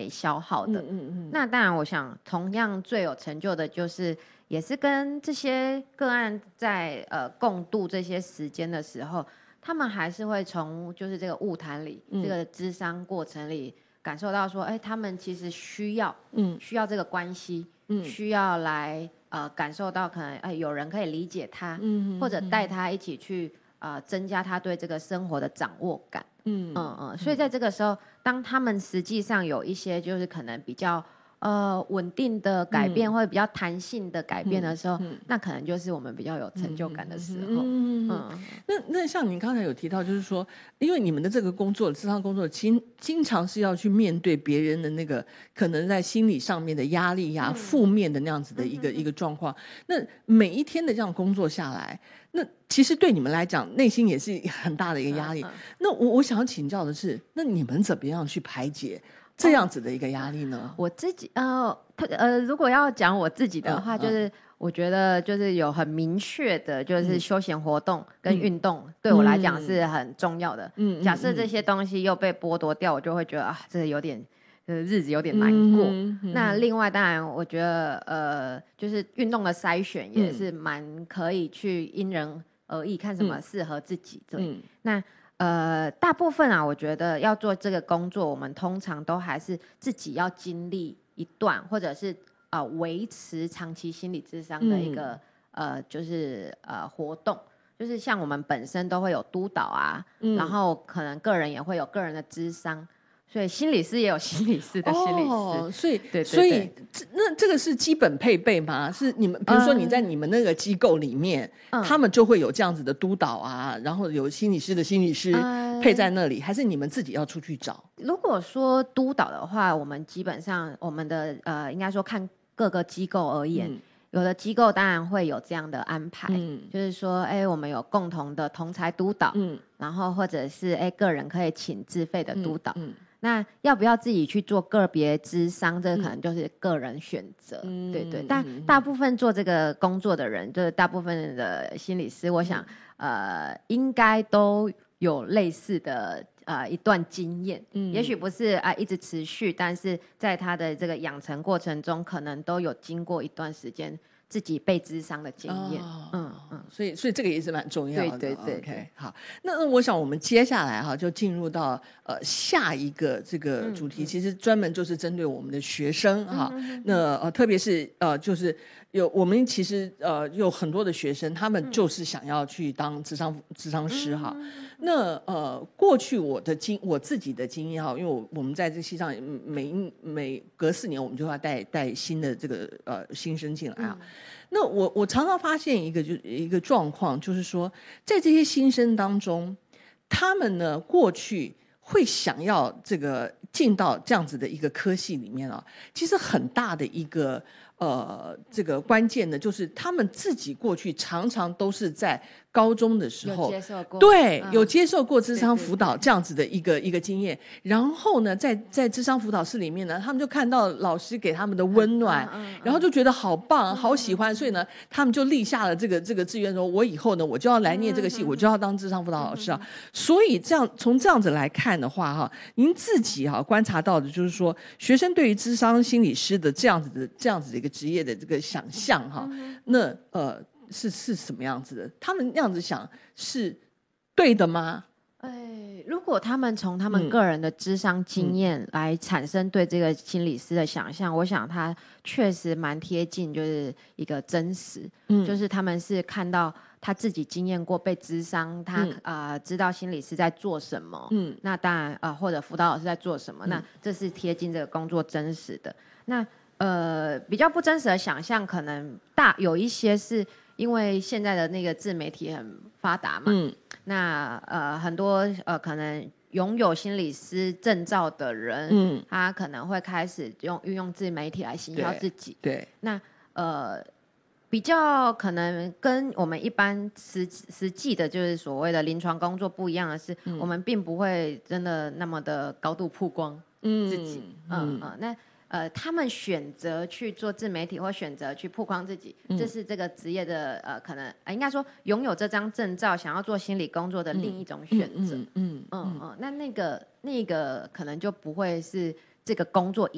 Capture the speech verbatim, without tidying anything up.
消耗的。嗯嗯嗯。那当然，我想同样最有成就的就是，也是跟这些个案在呃共度这些时间的时候，他们还是会从就是这个晤谈里、嗯、这个諮商过程里感受到说，哎，他们其实需要，嗯，需要这个关系，嗯，需要来呃感受到可能哎有人可以理解他，嗯，或者带他一起去。呃，增加他对这个生活的掌握感，嗯嗯嗯，所以在这个时候，当他们实际上有一些就是可能比较呃稳定的改变，嗯、或者比较弹性的改变的时候，嗯嗯、那可能就是我们比较有成就感的时候。嗯嗯嗯，那那像您刚才有提到，就是说，因为你们的这个工作，諮商工作，经经常是要去面对别人的那个可能在心理上面的压力呀、啊、嗯、负面的那样子的一个、嗯、一个状况。那每一天的这样工作下来，那其实对你们来讲，内心也是很大的一个压力。嗯嗯、那我我想要请教的是，那你们怎么样去排解这样子的一个压力呢？ 哦、我自己呃呃，如果要讲我自己的话，嗯、就是我觉得就是有很明确的，就是休闲活动跟运动，嗯、对我来讲是很重要的。嗯、假设这些东西又被剥夺掉，我就会觉得啊，这有点。呃，日子有点难过。嗯嗯、那另外，当然，我觉得呃，就是运动的筛选也是蛮可以去因人而异，看什么适合自己。对，嗯、那呃，大部分啊，我觉得要做这个工作，我们通常都还是自己要经历一段，或者是呃维持长期心理諮商的一个、嗯、呃，就是呃活动。就是像我们本身都会有督导啊，嗯、然后可能个人也会有个人的諮商。所以心理师也有心理师的心理师， 哦，所以对对对， 所以那这个是基本配备吗？是你们，比如说你在你们那个机构里面，嗯、他们就会有这样子的督导啊，然后有心理师的心理师配在那里，嗯、还是你们自己要出去找？ 如果说督导的话，我们基本上我们的呃，应该说看各个机构而言。嗯，有的机构当然会有这样的安排，嗯、就是说，哎，我们有共同的同侪督导，嗯、然后或者是哎个人可以请自费的督导。嗯嗯，那要不要自己去做个别諮商，这个可能就是个人选择。嗯、对对，但大部分做这个工作的人，就是大部分的心理师，我想，嗯、呃，应该都有类似的。呃，一段经验，嗯、也许不是啊、呃、一直持续，但是在他的这个养成过程中，可能都有经过一段时间自己被諮商的经验。哦、嗯嗯，所以所以这个也是蛮重要的。 对对对 ，OK， 好，那那我想我们接下来哈就进入到呃下一个这个主题，嗯、其实专门就是针对我们的学生哈。嗯、那呃特别是呃就是有我们其实呃有很多的学生，他们就是想要去当諮商諮商师哈。嗯、那呃过去我的经我自己的经验哈，因为我我们在这系上每每隔四年我们就要带带新的这个呃新生进来啊。嗯、那我我常常发现一个就一个状况，就是说在这些新生当中，他们呢过去会想要这个进到这样子的一个科系里面啊，其实很大的一个呃这个关键呢，就是他们自己过去常常都是在高中的时候有接受过， 对、 嗯、 有接受过諮商辅导这样子的一个一个经验，然后呢，在在諮商辅导室里面呢，他们就看到老师给他们的温暖，嗯嗯嗯、然后就觉得好棒，好喜欢，嗯、所以呢，他们就立下了这个这个志愿，说我以后呢，我就要来念这个系，嗯、我就要当諮商辅导老师啊。嗯、所以这样从这样子来看的话，哈，您自己哈观察到的就是说，学生对于諮商心理师的这样子的这样子的一个职业的这个想象哈，嗯、那呃。是是什么样子的？他们那样子想是对的吗？ 哎，如果他们从他们个人的諮商经验来产生对这个心理师的想象，嗯、我想他确实蛮贴近，就是一个真实，嗯、就是他们是看到他自己经验过被諮商，他、嗯呃、知道心理师在做什么，嗯、那当然呃或者辅导老师在做什么，嗯、那这是贴近这个工作真实的。那呃比较不真实的想象，可能大有一些是。因为现在的那个自媒体很发达嘛，嗯、那呃很多呃可能拥有心理师证照的人，嗯、他可能会开始用运用自媒体来行销自己。 对，对那呃比较可能跟我们一般实实际的，就是所谓的临床工作不一样的是，嗯、我们并不会真的那么的高度曝光自己，嗯嗯、呃、那。呃，他们选择去做自媒体，或选择去曝光自己，嗯、这是这个职业的呃，可能、呃、应该说拥有这张证照，想要做心理工作的另一种选择。嗯嗯嗯嗯，嗯嗯嗯那那个那个可能就不会是这个工作